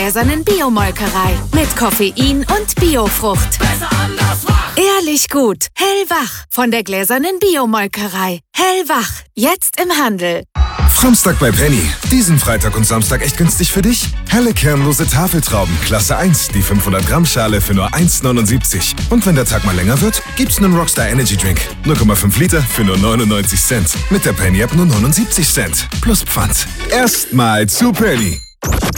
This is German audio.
gläsernen Biomolkerei. Mit Koffein und Biofrucht. Besser andersrum. Ehrlich gut. Hellwach von der gläsernen Biomolkerei. Hellwach. Jetzt im Handel. Samstag bei Penny. Diesen Freitag und Samstag echt günstig für dich? Helle kernlose Tafeltrauben, Klasse 1, die 500 Gramm Schale für nur 1,79. Und wenn der Tag mal länger wird, gibt's einen Rockstar Energy Drink. 0,5 Liter für nur 99 Cent. Mit der Penny App nur 79 Cent. Plus Pfand. Erstmal zu Penny.